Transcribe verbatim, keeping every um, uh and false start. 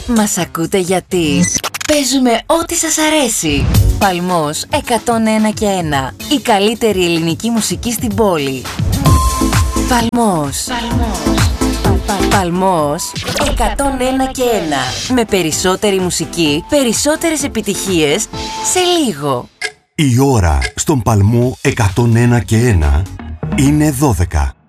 Μας ακούτε γιατί παίζουμε ό,τι σας αρέσει. Παλμός εκατόν ένα και ένα. Η καλύτερη ελληνική μουσική στην πόλη. Παλμός. Παλμός. Πα, πα, Παλμός εκατόν ένα και ένα. Με περισσότερη μουσική, περισσότερες επιτυχίες σε λίγο. Η ώρα στον Παλμό εκατόν ένα και ένα είναι δώδεκα.